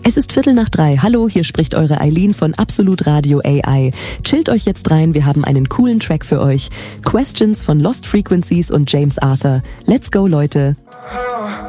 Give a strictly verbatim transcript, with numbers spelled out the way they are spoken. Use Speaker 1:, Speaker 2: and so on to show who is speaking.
Speaker 1: Es ist Viertel nach drei. Hallo, hier spricht eure Eileen von Absolut Radio A I. Chillt euch jetzt rein, wir haben einen coolen Track für euch. Questions von Lost Frequencies und James Arthur. Let's go, Leute.